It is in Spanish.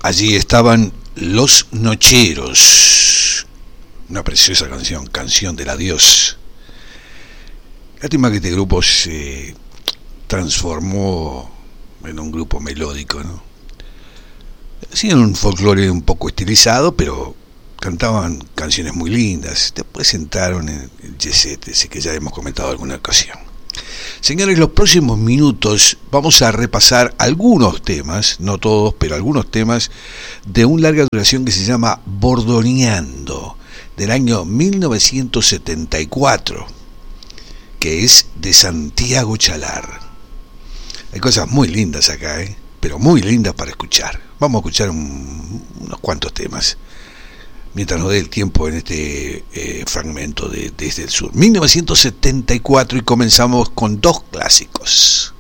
Allí estaban Los Nocheros, una preciosa canción, Canción del Adiós. Lástima que este grupo se transformó en un grupo melódico, ¿no? Hacían un folclore un poco estilizado, pero cantaban canciones muy lindas. Después entraron en el jet set, ese que ya hemos comentado alguna ocasión. Señores, los próximos minutos vamos a repasar algunos temas, no todos, pero algunos temas de una larga duración que se llama Bordoneando, del año 1974, que es de Santiago Chalar. Hay cosas muy lindas acá, pero muy lindas para escuchar. Vamos a escuchar unos cuantos temas mientras nos dé el tiempo en este fragmento de Desde el Sur. 1974, y comenzamos con dos clásicos.